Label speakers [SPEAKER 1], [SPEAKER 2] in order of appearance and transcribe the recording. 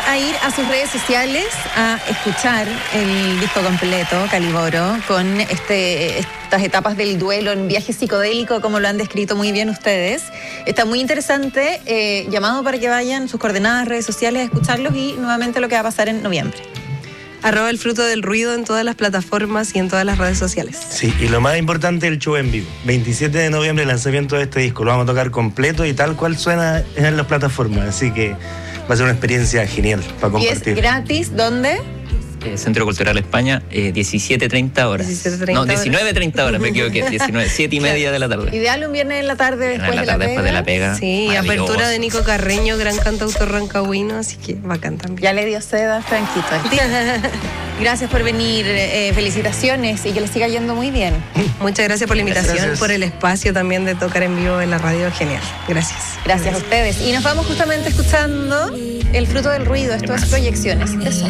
[SPEAKER 1] a ir a sus redes sociales a escuchar el disco completo, Caliboro, con estas etapas del duelo en viaje psicodélico, como lo han descrito muy bien ustedes. Está muy interesante, llamado para que vayan sus coordenadas, redes sociales a escucharlos y nuevamente lo que va a pasar en noviembre.
[SPEAKER 2] @El Fruto del Ruido en todas las plataformas y en todas las redes sociales.
[SPEAKER 3] Sí, y lo más importante, el show en vivo. 27 de noviembre, el lanzamiento de este disco. Lo vamos a tocar completo y tal cual suena en las plataformas. Así que va a ser una experiencia genial para compartir.
[SPEAKER 1] ¿Y es gratis? ¿Dónde?
[SPEAKER 4] Centro Cultural España, 17:30 horas. 19:30 horas, me equivoqué. 7:30 de la tarde.
[SPEAKER 1] Ideal un viernes en la tarde después de la pega.
[SPEAKER 2] Sí, apertura de Nico Carreño, gran cantautor rancagüino, así que bacán también.
[SPEAKER 1] Ya le dio seda, Franquito. Gracias por venir, felicitaciones y que les siga yendo muy bien.
[SPEAKER 2] Muchas gracias por la invitación,
[SPEAKER 3] gracias.
[SPEAKER 2] por el espacio también de tocar en vivo en la radio, genial. Gracias.
[SPEAKER 1] Gracias a ustedes. Y nos vamos justamente escuchando El Fruto del Ruido, esto es Proyecciones. Eso.